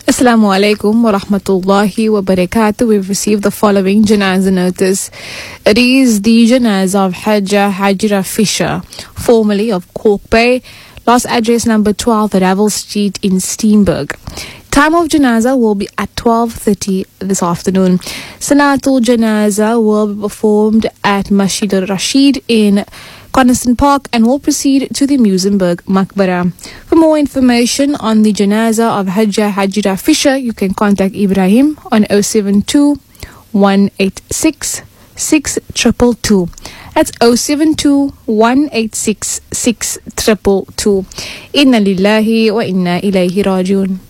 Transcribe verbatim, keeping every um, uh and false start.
Assalamu alaikum wa rahmatullahi wa barakatuh. We've received the following janazah notice. It is the janazah of Hajja Hajira Fisher, formerly of Cork Bay, lost address number twelve at Havel Street in Steenberg. Time of janazah will be at twelve thirty this afternoon. Salatul janazah will be performed at Masjid al-Rashid in Coniston Park and will proceed to the Musenberg Maqbara. For more information on the janazah of Hajja Hajira Fisher, you can contact Ibrahim on oh seven two, one eight six, six two two two. That's oh seven two, one eight six, six two two two. Inna lillahi wa inna ilayhi rajiun.